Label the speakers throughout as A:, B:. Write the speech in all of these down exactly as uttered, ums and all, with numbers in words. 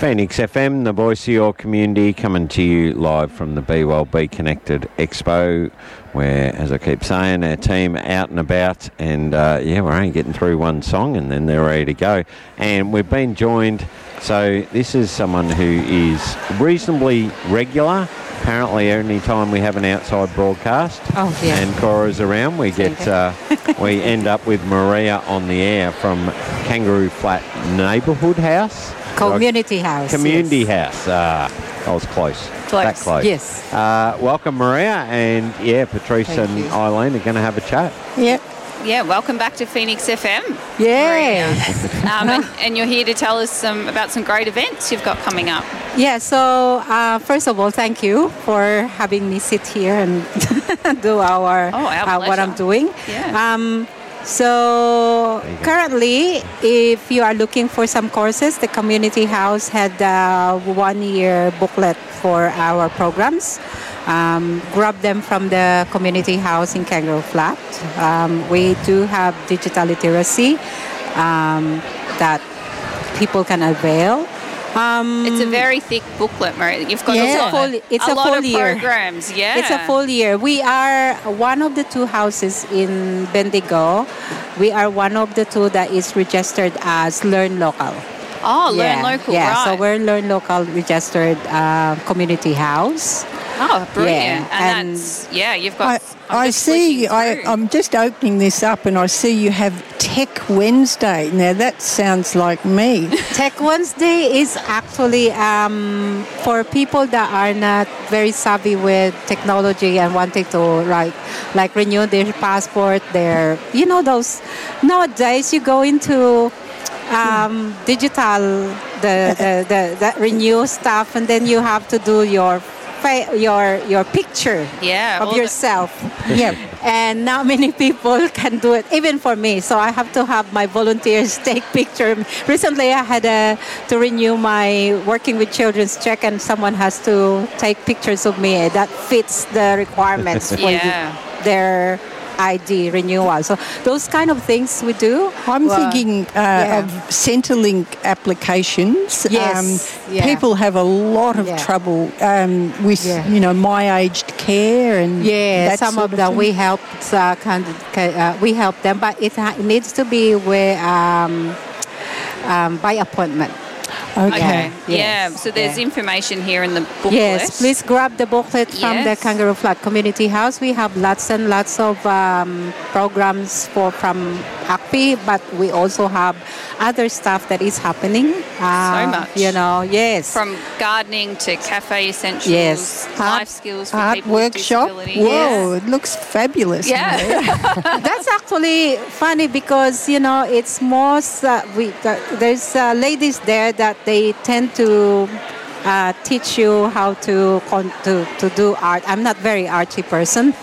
A: Phoenix F M, the voice of your community, coming to you live from the Be Well Be Connected Expo, where, as I keep saying, our team are out and about, and uh, yeah, we're only getting through one song and then they're ready to go. And we've been joined, so this is someone who is reasonably regular. Apparently, any time we have an outside broadcast
B: oh, yeah.
A: and Cora's around, we get uh, we end up with Maria on the air from Kangaroo Flat Neighbourhood House.
B: Community House.
A: Community
B: yes.
A: House. Uh, I was close.
B: Close.
A: That close.
B: Yes.
A: Uh, welcome, Maria, and yeah, Patrice
B: Thank
A: and
B: you.
A: Eileen are going to have a chat.
B: Yep.
C: Yeah, welcome back to Phoenix F M.
B: Yeah.
C: um, and, and you're here to tell us some about some great events you've got coming up.
B: Yeah, so uh, first of all, thank you for having me sit here and do our,
C: oh, our
B: uh, what I'm doing.
C: Yeah.
B: Um, so currently, if you are looking for some courses, the Community House had a one-year booklet for our programs. Um, grab them from the Community House in Kangaroo Flat. Um, we do have digital literacy um, that people can avail. Um,
C: it's a very thick booklet, Maria. You've got
B: yeah,
C: a lot,
B: full, it's
C: a
B: a
C: lot
B: full
C: of
B: year.
C: programs. Yeah,
B: it's a full year. We are one of the two houses in Bendigo. We are one of the two that is registered as Learn Local.
C: Oh,
B: yeah,
C: Learn Local,
B: yeah.
C: right.
B: So we're Learn Local registered uh, community house.
C: Oh, brilliant.
B: Yeah,
C: and,
B: and
C: that's, yeah, you've got...
D: I,
C: I'm
D: I
C: just
D: see,
C: flicking
D: I,
C: through.
D: I'm just opening this up and I see you have Tech Wednesday. Now that sounds like me.
B: Tech Wednesday is actually um, for people that are not very savvy with technology and wanting to like, like renew their passport, their, you know, those, nowadays you go into um, digital, the, the, the, the renew stuff, and then you have to do your your your picture
C: yeah,
B: of yourself.
D: Yeah.
B: And not many people can do it, even for me. So I have to have my volunteers take picture. Recently I had a, to renew my working with children's check, and someone has to take pictures of me that fits the requirements for
C: yeah.
B: their I D renewal. So those kind of things we do.
D: I'm
B: Well,
D: thinking uh,
B: yeah.
D: of Centrelink applications.
B: Yes,
D: Um,
B: yeah.
D: People have a lot of
B: Yeah.
D: trouble um, with,
B: Yeah.
D: you know, my aged care and
B: Yeah,
D: that
B: some
D: sort
B: of them
D: thing.
B: we help. Uh, kind of, uh, we help them, but it, ha- it needs to be with, um, um, by appointment.
D: Okay.
C: Okay.
B: Yes,
C: Yeah. So there's
B: yeah.
C: information here in the booklet.
B: Yes, please grab the booklet from the
C: Yes.
B: Kangaroo Flat Community House. We have lots and lots of um, programs for from A C P I, but we also have other stuff that is happening. Um,
C: much.
B: You know, yes.
C: From gardening to cafe essentials,
B: Yes.
C: life
D: Art-
C: skills for
D: Art
C: people with
D: workshop.
C: disability.
D: Whoa, it looks fabulous.
C: Yeah.
B: That's actually funny because, you know, it's most, uh, we, uh, there's uh, ladies there that they tend to uh, teach you how to, con- to to do art. I'm not very arty person,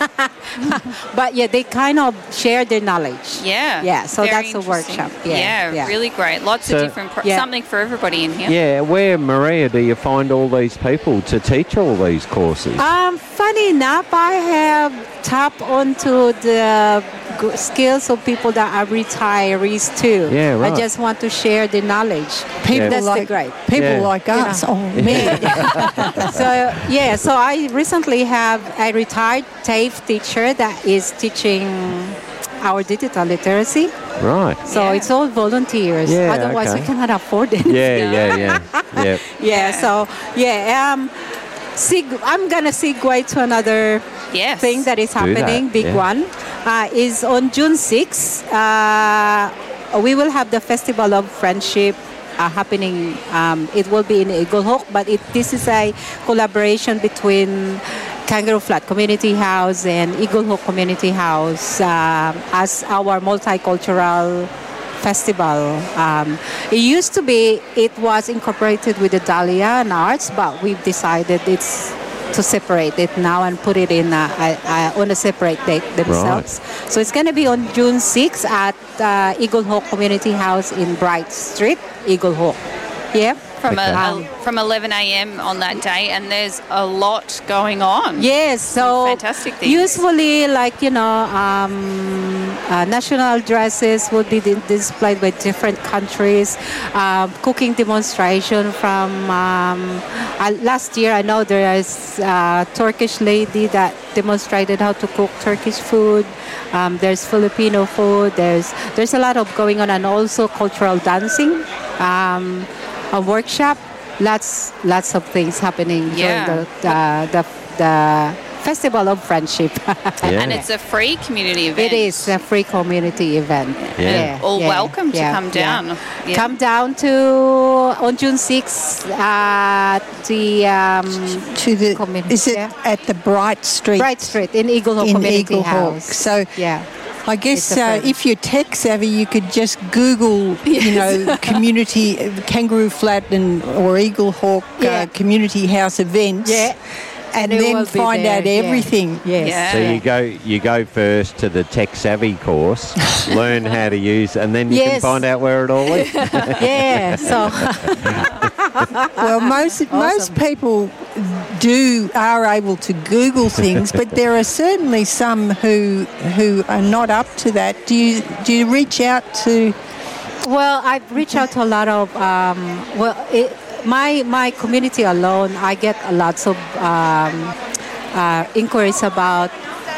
B: but yeah, they kind of share their knowledge.
C: Yeah.
B: Yeah, so
C: Very
B: that's a
C: interesting.
B: workshop. Yeah, yeah.
C: really great. Lots
A: So-
C: of different, pro-
B: Yeah.
C: something for everybody in here.
A: Yeah, where, Maria, do you find all these people to teach all these courses?
B: Um, funny enough, I have tapped onto the g- skills of people that are retirees too.
A: Yeah, right.
B: I just want to share the knowledge.
D: People
B: That's
D: like
B: the great.
D: people
A: Yeah.
D: like us. Oh man.
B: So yeah, so I recently have a retired TAFE teacher that is teaching our digital literacy.
A: Right.
B: So
C: Yeah.
B: it's all volunteers.
A: Yeah,
B: Otherwise,
A: okay.
B: we cannot afford it.
A: Yeah, yeah, yeah. yeah.
B: Yeah, so yeah, um, seg- I'm gonna segue to another
C: Yes.
B: thing that is
A: Do that,
B: happening, big
A: yeah.
B: one, uh, is on June sixth. Uh, we will have the Festival of Friendship uh, happening. Um, it will be in Eagle Hawk, but it, this is a collaboration between Kangaroo Flat Community House and Eagle Hawk Community House uh, as our multicultural festival. Um, it used to be, it was incorporated with the Dahlia and Arts, but we've decided it's to separate it now and put it in a, a, a, on a separate date themselves. So it's going to be on June sixth at uh, Eagle Hawk Community House in Bright Street, Eagle Hawk. Yeah.
C: from
A: Okay.
C: a,
B: Um,
C: from eleven a.m. on that day, and there's a lot going on.
B: Yes, so
C: fantastic things.
B: usually, like you know, um, uh, national dresses would be di- displayed by different countries. Um, cooking demonstration from um, uh, last year. I know there is a Turkish lady that demonstrated how to cook Turkish food. Um, there's Filipino food. There's there's a lot of going on, and also cultural dancing. Um, a workshop. Lots lots of things happening
C: Yeah.
B: during the the, the the Festival of Friendship.
A: Yeah.
C: And it's a free community event.
B: It is a free community event.
A: Yeah.
C: All welcome to
B: yeah,
C: come
B: yeah.
C: down. Yeah.
B: Come down to on June sixth at the um,
D: To the
B: Community,
D: is it
B: yeah.
D: at the Bright Street
B: Bright Street in Eagle Hawk
D: in
B: Community
D: Eagle Hawk?
B: House.
D: So
B: yeah.
D: I guess
B: It's a
D: uh,
B: friend.
D: if you're tech savvy, you could just Google, you know, community uh, Kangaroo Flat and or Eagle Hawk
B: Yeah.
D: uh, Community House events,
B: Yeah.
D: and
B: it
D: then
B: will be
D: find
B: there,
D: out
B: yeah.
D: everything.
B: Yes.
C: Yeah.
A: So you go you go first to the tech savvy course, learn how to use, and then you can
B: Yes.
A: find out where it all is.
B: Yeah. So
D: Well, most most people do are able to Google things, but there are certainly some who who are not up to that. Do you do you reach out to?
B: well, I've reached out to a lot of um, well, it, my my community alone. I get a lots of um, uh, inquiries about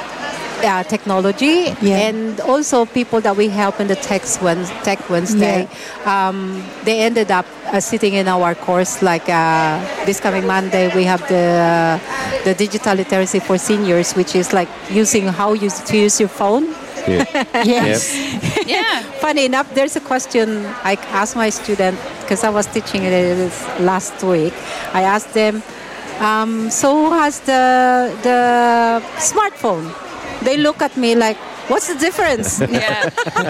B: uh, technology
D: Yeah.
B: and also people that we help in the Tech, Wednes- Tech Wednesday. Um, they ended up uh, sitting in our course. Like uh, this coming Monday, we have the the digital literacy for seniors, which is like using how you to use your phone.
A: Yeah.
D: Yes.
C: Yeah.
B: Funny enough, there's a question I asked my student because I was teaching it last week. I asked them, um, so who has the the smartphone? They look at me like, what's the difference?
C: Yeah.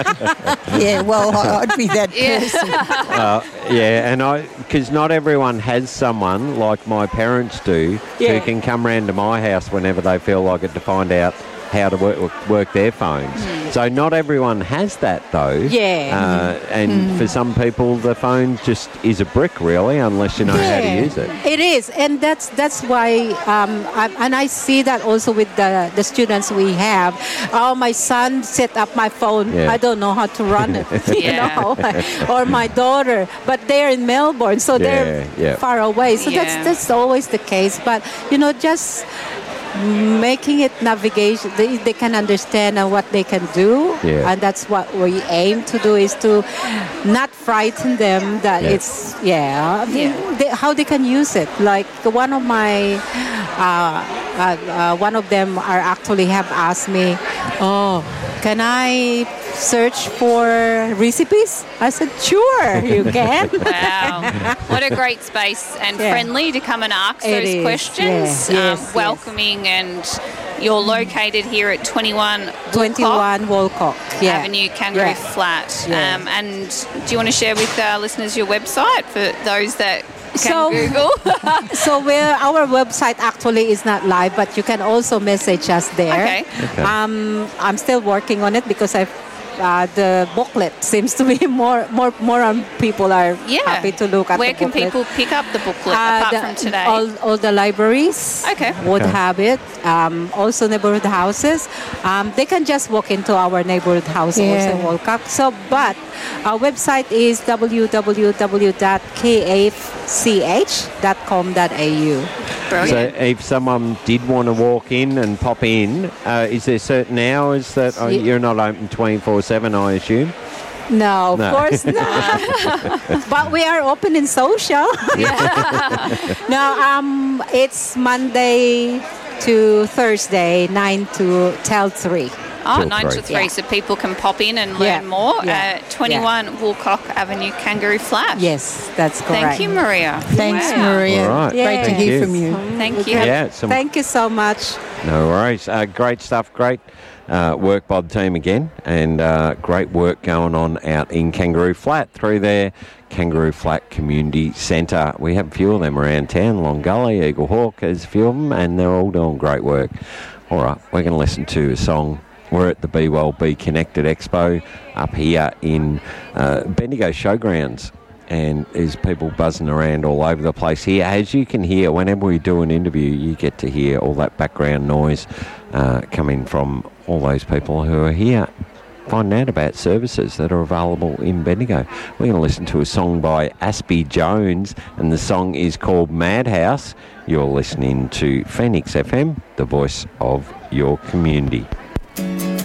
D: Yeah. Well, I- I'd be that
C: Yeah.
D: person.
A: Uh, yeah, and I because not everyone has someone like my parents do
B: Yeah.
A: who can come round to my house whenever they feel like it to find out how to work, work their phones. So not everyone has that though.
B: Yeah.
A: Uh, and for some people, the phone just is a brick really, unless you know how to use it.
B: It is, and that's that's why, um, I, and I see that also with the, the students we have. Oh, my son set up my phone.
A: Yeah.
B: I don't know how to run it, you
C: Yeah.
B: know, or my daughter, but they're in Melbourne, so they're
A: Yeah, yeah.
B: far away. So
C: Yeah.
B: that's that's always the case. But you know, just making it navigation, they, they can understand uh, what they can do,
A: Yeah.
B: and that's what we aim to do, is to not frighten them that
A: Yeah.
B: it's yeah,
C: Yeah.
B: They, how they can use it. Like one of my uh, uh, uh, one of them are actually have asked me, oh, can I search for recipes? I said, sure, you can.
C: Wow. What a great space and
B: Yeah.
C: friendly to come and ask
B: It
C: those
B: is,
C: questions.
B: yeah. Yes,
C: um,
B: yes.
C: welcoming, and you're located here at twenty-one Woolcock
B: twenty-one Wolcock, yeah.
C: Avenue, Kangaroo
B: Yeah.
C: Flat.
B: Yeah.
C: Um, and do you want to share with our listeners your website for those that can
B: So-
C: Google?
B: So we're, our website actually is not live, but you can also message us there.
C: Okay.
A: Okay.
B: Um, I'm still working on it because I, uh, the booklet seems to be more, more, more on people are
C: Yeah.
B: happy to look at.
C: Where
B: the
C: can
B: booklet.
C: people pick up the booklet
B: Uh,
C: apart
B: the-
C: from today?
B: All, all the libraries
C: Okay.
B: would
A: Okay.
B: have it. Um, also neighborhood houses. Um, they can just walk into our neighborhood house
D: Yeah.
B: also in Wolcott. So, but our website is w w w dot k f c h dot com dot a u.
C: Brilliant.
A: So if someone did want to walk in and pop in, uh, is there certain hours that oh,
B: Ye-
A: you're not open twenty-four seven, I assume?
B: No, of
A: No.
B: course not. But we are open in social. No, um, it's Monday to Thursday, nine to till three.
C: Oh,
A: Till
C: nine to
A: three.
C: three,
B: Yeah.
C: so people can pop in and learn
B: Yeah.
C: more
B: Yeah.
C: at twenty-one Woolcock Avenue, Kangaroo Flat.
B: Yes, that's correct.
C: Thank you, Maria.
D: Thanks,
C: Wow.
D: Maria.
A: All right.
D: Great to
B: Yeah.
D: hear
A: Thank
D: from you.
C: Thank you.
A: Yeah, some
B: Thank you so much.
A: No worries. Uh, great stuff. Great uh, work by the team again, and uh, great work going on out in Kangaroo Flat through their Kangaroo Flat Community Centre. We have a few of them around town. Long Gully, Eagle Hawk, there's a few of them, and they're all doing great work. All right, we're going to listen to a song. We're at the Be Well Be Connected Expo up here in uh, Bendigo Showgrounds. and there's people buzzing around all over the place here. As you can hear, whenever we do an interview, you get to hear all that background noise uh, coming from all those people who are here finding out about services that are available in Bendigo. We're going to listen to a song by Aspie Jones, and the song is called Madhouse. You're listening to Phoenix F M, the voice of your community.